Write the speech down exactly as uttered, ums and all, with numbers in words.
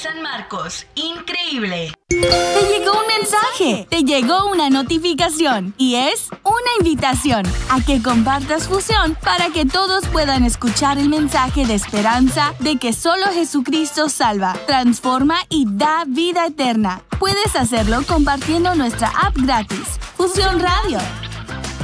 San Marcos. Increíble. Te llegó un mensaje, te llegó una notificación y es una invitación a que compartas Fusión para que todos puedan escuchar el mensaje de esperanza de que solo Jesucristo salva, transforma y da vida eterna. Puedes hacerlo compartiendo nuestra app gratis, Fusión Radio.